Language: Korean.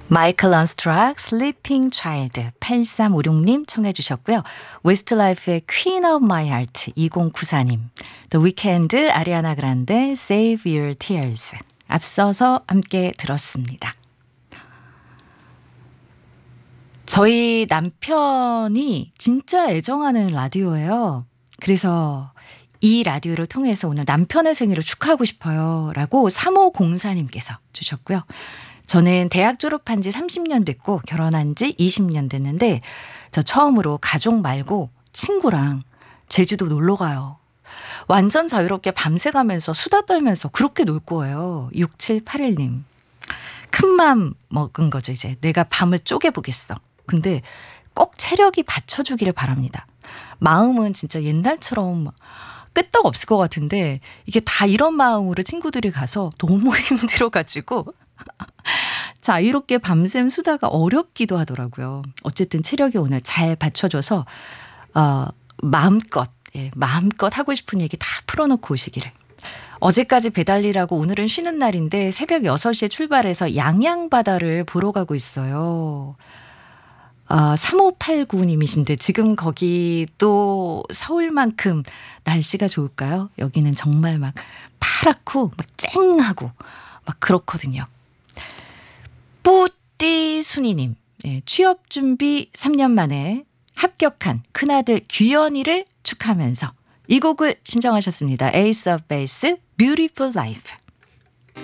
마이클 런스트락 Sleeping Child 8356님 청해 주셨고요. 웨스트라이프의 Queen of My Heart 2094님, The Weeknd 아리아나 그란데 Save Your Tears 앞서서 함께 들었습니다. 저희 남편이 진짜 애정하는 라디오예요. 그래서 이 라디오를 통해서 오늘 남편의 생일을 축하하고 싶어요 라고 3504님께서 주셨고요. 저는 대학 졸업한 지 30년 됐고 결혼한 지 20년 됐는데 저 처음으로 가족 말고 친구랑 제주도 놀러 가요. 완전 자유롭게 밤새 가면서 수다 떨면서 그렇게 놀 거예요. 6781님. 큰맘 먹은 거죠. 이제 내가 밤을 쪼개보겠어. 근데 꼭 체력이 받쳐주기를 바랍니다. 마음은 진짜 옛날처럼 끄떡 없을 것 같은데 이게 다 이런 마음으로 친구들이 가서 너무 힘들어가지고 자유롭게 밤샘 수다가 어렵기도 하더라고요. 어쨌든 체력이 오늘 잘 받쳐줘서 마음껏 하고 싶은 얘기 다 풀어놓고 오시기를. 어제까지 배달일하고 오늘은 쉬는 날인데 새벽 6시에 출발해서 양양바다를 보러 가고 있어요. 3589님이신데 지금 거기 또 서울만큼 날씨가 좋을까요? 여기는 정말 막 파랗고 막 쨍하고 막 그렇거든요. 뿌띠순이님, 취업 준비 3년 만에 합격한 큰아들 규현이를 축하하면서 이 곡을 신청하셨습니다. Ace of Base, Beautiful Life.